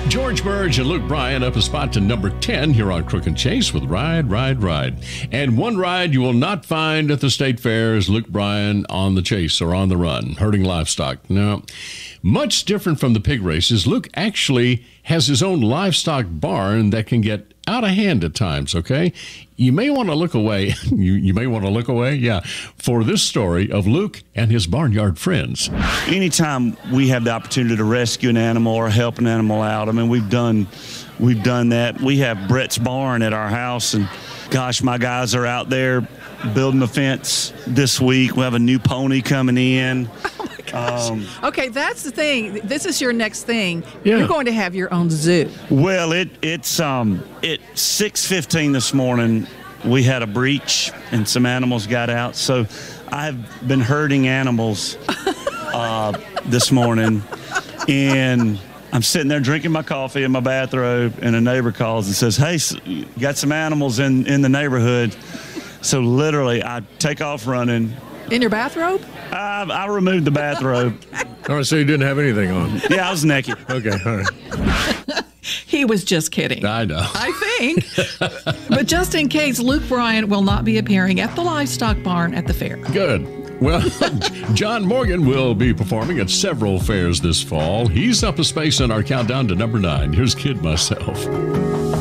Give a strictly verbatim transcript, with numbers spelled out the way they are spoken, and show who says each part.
Speaker 1: George Burge and Luke Bryan up a spot to number ten here on Crook and Chase with Ride, Ride, Ride. And one ride you will not find at the state fair is Luke Bryan on the chase or on the run, herding livestock. Now, much different from the pig races, Luke actually has his own livestock barn that can get out of hand at times, okay? You may want to look away. you, you may want to look away, yeah, for this story of Luke and his barnyard friends.
Speaker 2: Anytime we have the opportunity to rescue an animal or help an animal out, I mean, we've done, we've done that. We have Brett's barn at our house, and gosh, my guys are out there building the fence this week. We have a new pony coming in.
Speaker 3: Um, okay, that's the thing. This is your next thing.
Speaker 1: Yeah.
Speaker 3: You're going to have your own zoo.
Speaker 2: Well, it it's um at six fifteen this morning. We had a breach and some animals got out. So I've been herding animals uh, this morning, and I'm sitting there drinking my coffee in my bathrobe, and a neighbor calls and says, "Hey, you got some animals in in the neighborhood." So literally, I take off running.
Speaker 3: In your bathrobe?
Speaker 2: I, I removed the bathrobe.
Speaker 4: All right, so you didn't have anything on.
Speaker 2: Yeah, I was naked.
Speaker 4: Okay, all right.
Speaker 3: He was just kidding.
Speaker 1: I know.
Speaker 3: I think. But just in case, Luke Bryan will not be appearing at the livestock barn at the fair.
Speaker 1: Good. Well, John Morgan will be performing at several fairs this fall. He's up a space in our countdown to number nine. Here's Kid Myself.